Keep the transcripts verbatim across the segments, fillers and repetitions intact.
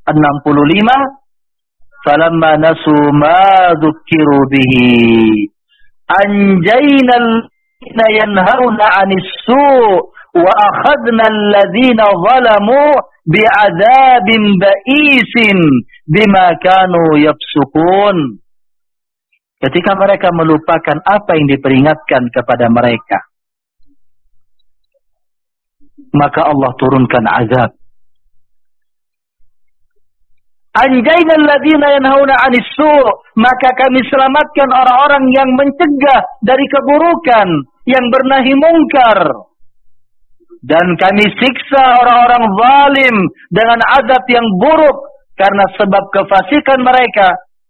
enam puluh lima, falamma nasu ma dzukkiru bihi anjayna alladhina yanhauna 'anis su' wa akhadna alladhina zalamu bi'adzabin ba'isin bima kanu yafsukun. Ketika mereka melupakan apa yang diperingatkan kepada mereka, maka Allah turunkan azab. Anjayna alladhina yanhauna 'anis su', maka kami selamatkan orang-orang yang mencegah dari keburukan, yang bernahi mungkar. Dan kami siksa orang-orang zalim dengan azab yang buruk karena sebab kefasikan mereka.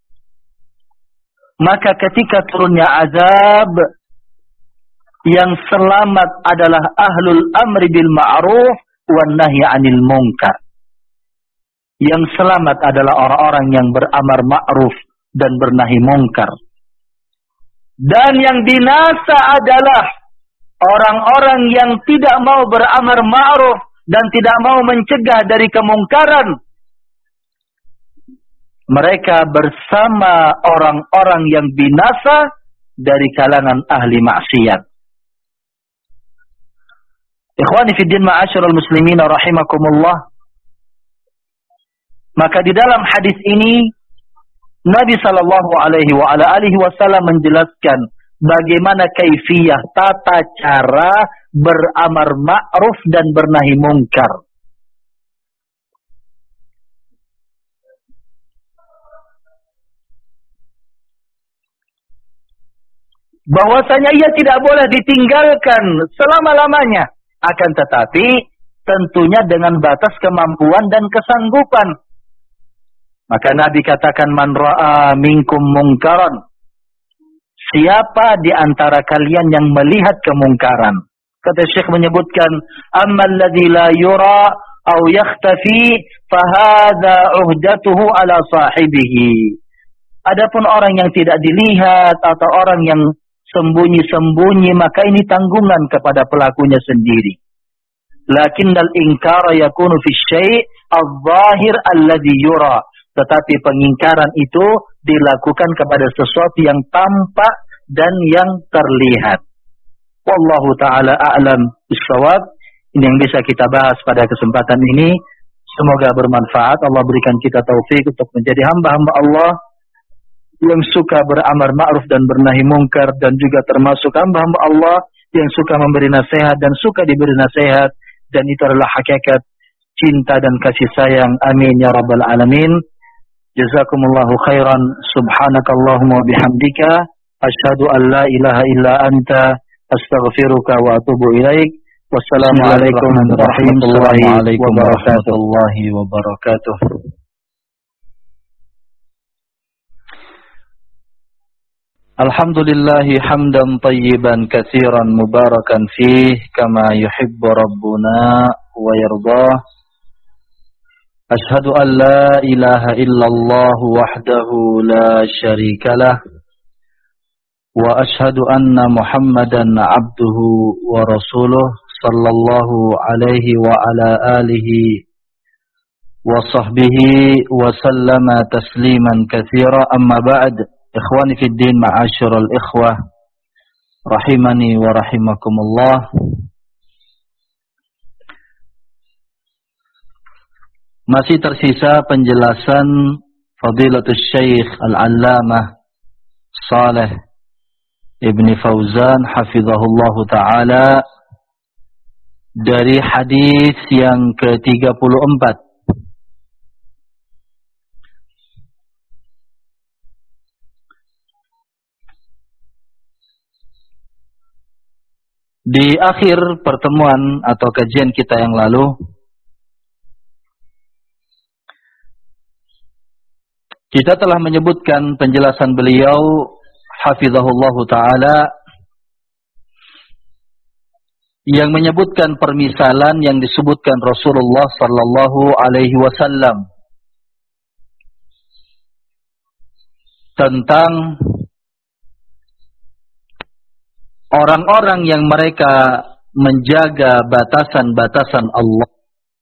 Maka ketika turunnya azab, yang selamat adalah ahlul amri bil ma'ruf wan nahyi 'anil munkar. Yang selamat adalah orang-orang yang beramar ma'ruf dan bernahi munkar. Dan yang binasa adalah orang-orang yang tidak mau beramar ma'ruf dan tidak mau mencegah dari kemungkaran. Mereka bersama orang-orang yang binasa dari kalangan ahli maksiat. Ikhwani fi din ma'asyiral muslimin rahimakumullah. Maka di dalam hadis ini Nabi sallallahu alaihi wa ala alihi wasallam menjelaskan bagaimana kaifiyah tata cara beramar ma'ruf dan bernahi mungkar. Bahwasanya ia tidak boleh ditinggalkan selama-lamanya, akan tetapi tentunya dengan batas kemampuan dan kesanggupan. Maka Nabi katakan, man ra'a minkum mungkaran, siapa di antara kalian yang melihat kemungkaran. Kata Syekh menyebutkan, amma alladhi la yura aw yakhtafi fahadha uhdatuhu ala sahibihi. Adapun orang yang tidak dilihat atau orang yang sembunyi-sembunyi, maka ini tanggungan kepada pelakunya sendiri. Lakinnal inkara yakunu fi syai' adh-dhahir alladhi yura. Tetapi pengingkaran itu dilakukan kepada sesuatu yang tampak dan yang terlihat. Wallahu ta'ala a'lam bis-shawab. Ini yang bisa kita bahas pada kesempatan ini. Semoga bermanfaat. Allah berikan kita taufik untuk menjadi hamba-hamba Allah yang suka beramar ma'ruf dan bernahi mungkar, dan juga termasuk hamba-hamba Allah yang suka memberi nasihat dan suka diberi nasihat, dan itu adalah hakikat cinta dan kasih sayang. Amin ya rabbal alamin. Jazakumullahu khairan. Subhanakallahumma bihamdika asyhadu an la ilaha illa anta astaghfiruka wa atubu ilaik. Wassalamualaikum warahmatullahi wabarakatuh. Alhamdulillahi hamdan tayyiban katsiran mubarakan fih kama yuhibbu rabbuna wa yardah. Ashhadu an la ilaha illallah wahdahu la syarikalah wa ashhadu anna Muhammadan abduhu wa rasuluh sallallahu alaihi wa ala alihi wa sahbihi wa sallama tasliman katsira. Amma ba'd. Ikhwani fid din ma'asyiral ikhwah rahimani wa rahimakumullah. Masih tersisa penjelasan Fadilatul Syekh Al-Allamah Saleh Ibn Fauzan hafizahullah taala dari hadis yang ke tiga puluh empat. Di akhir pertemuan atau kajian kita yang lalu, kita telah menyebutkan penjelasan beliau hafizahullah ta'ala yang menyebutkan permisalan yang disebutkan Rasulullah sallallahu alaihi wasallam tentang orang-orang yang mereka menjaga batasan-batasan Allah